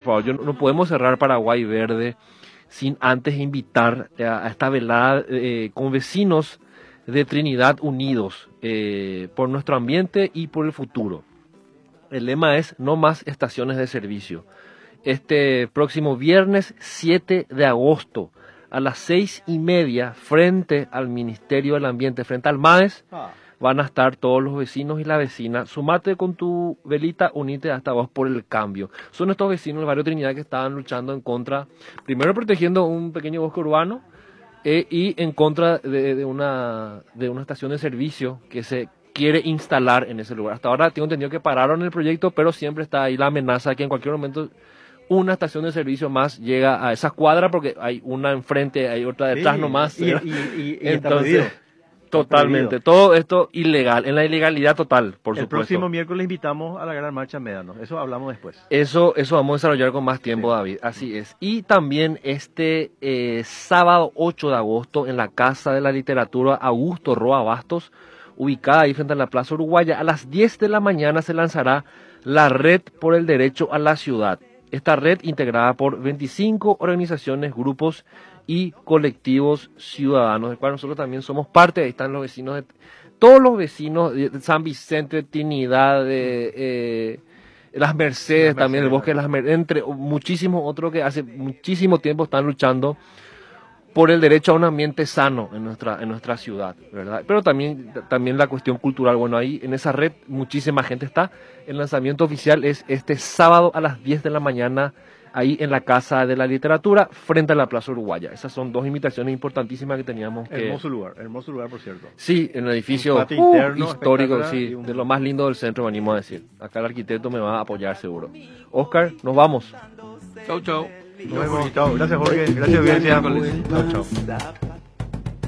favor. No podemos cerrar Paraguay Verde sin antes invitar a esta velada con vecinos de Trinidad unidos por nuestro ambiente y por el futuro. El lema es no más estaciones de servicio. Este próximo viernes 7 de agosto a las 6:30 frente al Ministerio del Ambiente, frente al MAES, van a estar todos los vecinos y la vecina. Sumate con tu velita, unite hasta vos por el cambio. Son estos vecinos del barrio Trinidad que estaban luchando en contra, primero protegiendo un pequeño bosque urbano y en contra de una estación de servicio que se quiere instalar en ese lugar. Hasta ahora tengo entendido que pararon el proyecto, pero siempre está ahí la amenaza que en cualquier momento una estación de servicio más llega a esa cuadra, porque hay una enfrente, hay otra detrás nomás. Y entonces, totalmente, todo esto ilegal, en la ilegalidad total, por supuesto. El próximo miércoles invitamos a la gran marcha Médanos, eso hablamos después. Eso vamos a desarrollar con más tiempo, David, así es. Y también este sábado 8 de agosto en la Casa de la Literatura Augusto Roa Bastos, ubicada ahí frente a la Plaza Uruguaya, a las 10 de la mañana se lanzará la Red por el Derecho a la Ciudad. Esta red integrada por 25 organizaciones, grupos y colectivos ciudadanos, del cual nosotros también somos parte. Ahí están los vecinos, todos los vecinos de San Vicente, Trinidad, Las Mercedes, también el Bosque de las Mercedes, entre muchísimos otros que hace muchísimo tiempo están luchando por el derecho a un ambiente sano en nuestra ciudad, ¿verdad? Pero también la cuestión cultural. Bueno, ahí en esa red muchísima gente está. El lanzamiento oficial es este sábado a las 10 de la mañana, ahí en la Casa de la Literatura, frente a la Plaza Uruguaya. Esas son dos invitaciones importantísimas que teníamos que... Hermoso lugar, por cierto. Sí, en el edificio interno, histórico, sí, de lo más lindo del centro, venimos a decir. Acá el arquitecto me va a apoyar seguro. Oscar, nos vamos. Chau, chau. Nos vemos. Chao. Gracias, Jorge. Gracias, audiencia. Chau, chau.